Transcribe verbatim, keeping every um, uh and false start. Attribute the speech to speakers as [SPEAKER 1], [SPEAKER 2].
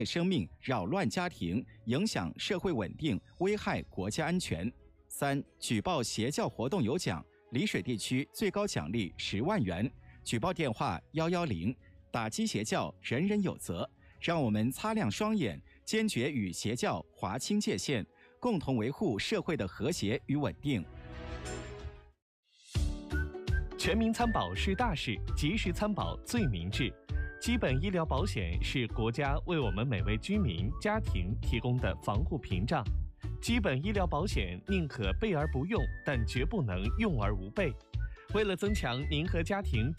[SPEAKER 1] 生命，扰乱家庭，影响社会稳定，危害国家安全。三、举报邪教活动有奖，丽水地区最高奖励十万元。举报电话幺幺零，打击邪教，人人有责。让我们擦亮双眼，坚决与邪教划清界限，共同维护社会的和谐与稳定。
[SPEAKER 2] 全民参保是大事，及时参保最明智。基本医疗保险是国家为我们每位居民、家庭提供的防护屏障。基本医疗保险宁可备而不用，但绝不能用而无备。为了增强您和家庭